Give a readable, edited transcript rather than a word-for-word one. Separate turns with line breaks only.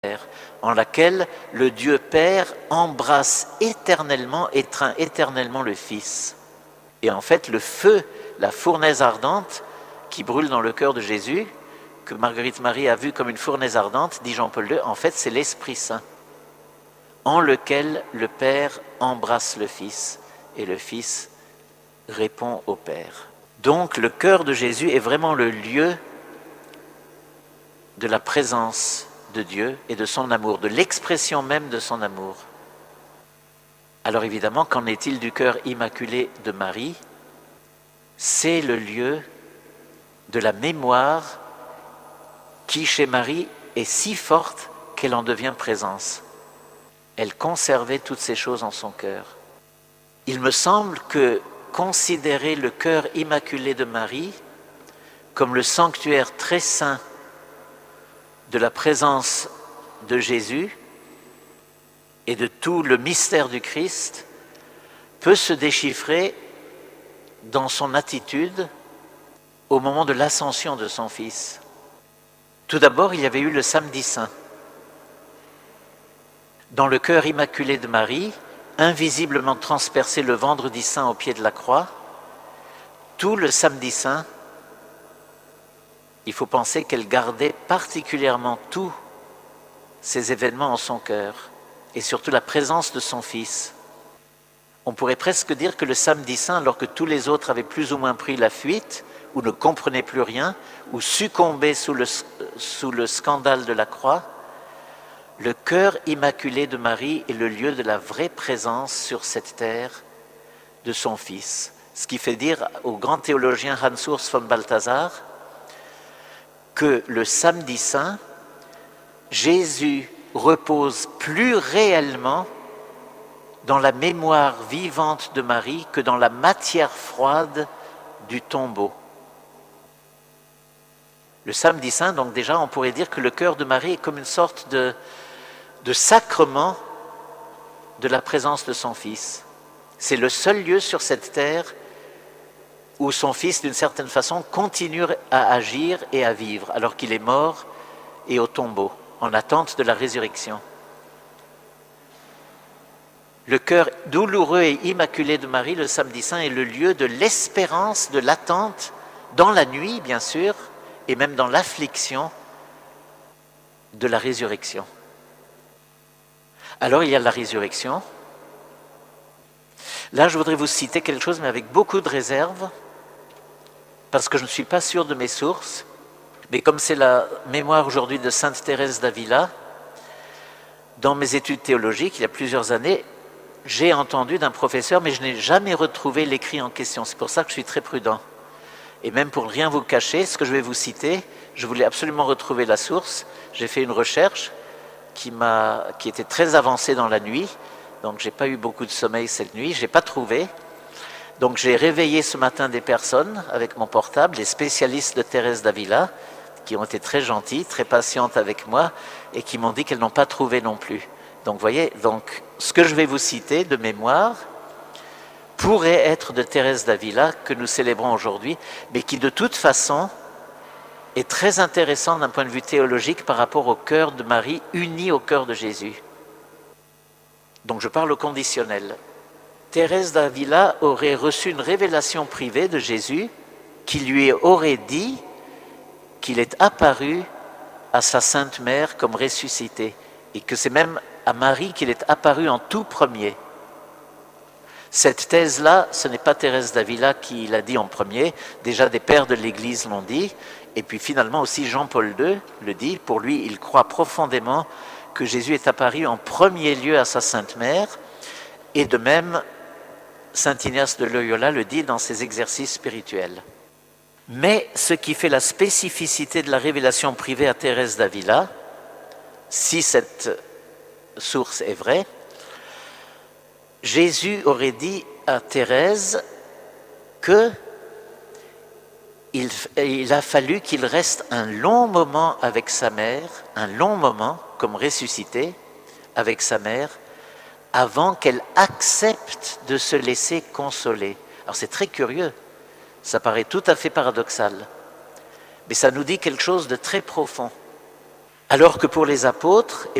en laquelle le Dieu Père embrasse éternellement, étreint éternellement le Fils. Et en fait, le feu, la fournaise ardente qui brûle dans le cœur de Jésus, que Marguerite Marie a vu comme une fournaise ardente, dit Jean-Paul II, en fait, c'est l'Esprit Saint, en lequel le Père embrasse le Fils et le Fils répond au Père. Donc, le cœur de Jésus est vraiment le lieu de la présence de Dieu et de son amour, de l'expression même de son amour. Alors évidemment, qu'en est-il du cœur immaculé de Marie? C'est le lieu de la mémoire qui, chez Marie, est si forte qu'elle en devient présence. Elle conservait toutes ces choses en son cœur. Il me semble que considérer le cœur immaculé de Marie comme le sanctuaire très saint de la présence de Jésus et de tout le mystère du Christ peut se déchiffrer dans son attitude au moment de l'ascension de son Fils. Tout d'abord, il y avait eu le samedi saint. Dans le cœur immaculé de Marie, invisiblement transpercé le vendredi saint au pied de la croix, tout le samedi saint, il faut penser qu'elle gardait particulièrement tous ces événements en son cœur, et surtout la présence de son Fils. On pourrait presque dire que le samedi saint, alors que tous les autres avaient plus ou moins pris la fuite, ou ne comprenaient plus rien, ou succombaient sous le scandale de la croix, le cœur immaculé de Marie est le lieu de la vraie présence sur cette terre de son Fils. Ce qui fait dire au grand théologien Hans Urs von Balthasar que le samedi saint, Jésus repose plus réellement dans la mémoire vivante de Marie que dans la matière froide du tombeau. Le samedi saint, donc déjà, on pourrait dire que le cœur de Marie est comme une sorte de sacrement de la présence de son Fils. C'est le seul lieu sur cette terre où son Fils, d'une certaine façon, continue à agir et à vivre, alors qu'il est mort et au tombeau, en attente de la résurrection. Le cœur douloureux et immaculé de Marie, le samedi saint, est le lieu de l'espérance, de l'attente, dans la nuit, bien sûr, et même dans l'affliction de la résurrection. Alors, il y a la résurrection. Là, je voudrais vous citer quelque chose, mais avec beaucoup de réserve, parce que je ne suis pas sûr de mes sources, mais comme c'est la mémoire aujourd'hui de Sainte Thérèse d'Avila, dans mes études théologiques, il y a plusieurs années, j'ai entendu d'un professeur, mais je n'ai jamais retrouvé l'écrit en question. C'est pour ça que je suis très prudent. Et même pour ne rien vous cacher, ce que je vais vous citer, je voulais absolument retrouver la source. J'ai fait une recherche qui était très avancée dans la nuit, donc je n'ai pas eu beaucoup de sommeil cette nuit, je n'ai pas trouvé. Donc j'ai réveillé ce matin des personnes avec mon portable, les spécialistes de Thérèse d'Avila, qui ont été très gentilles, très patientes avec moi, et qui m'ont dit qu'elles n'ont pas trouvé non plus. Donc vous voyez, ce que je vais vous citer de mémoire pourrait être de Thérèse d'Avila, que nous célébrons aujourd'hui, mais qui de toute façon est très intéressant d'un point de vue théologique par rapport au cœur de Marie uni au cœur de Jésus. Donc je parle au conditionnel. Thérèse d'Avila aurait reçu une révélation privée de Jésus qui lui aurait dit qu'il est apparu à sa Sainte Mère comme ressuscité et que c'est même à Marie qu'il est apparu en tout premier. Cette thèse-là, ce n'est pas Thérèse d'Avila qui l'a dit en premier, déjà des pères de l'Église l'ont dit, et puis finalement aussi Jean-Paul II le dit. Pour lui, il croit profondément que Jésus est apparu en premier lieu à sa Sainte Mère, et de même, Saint Ignace de Loyola le dit dans ses exercices spirituels. Mais ce qui fait la spécificité de la révélation privée à Thérèse d'Avila, si cette source est vraie, Jésus aurait dit à Thérèse qu'il a fallu qu'il reste un long moment avec sa mère, un long moment comme ressuscité avec sa mère, avant qu'elle accepte de se laisser consoler. Alors c'est très curieux, ça paraît tout à fait paradoxal, mais ça nous dit quelque chose de très profond. Alors que pour les apôtres,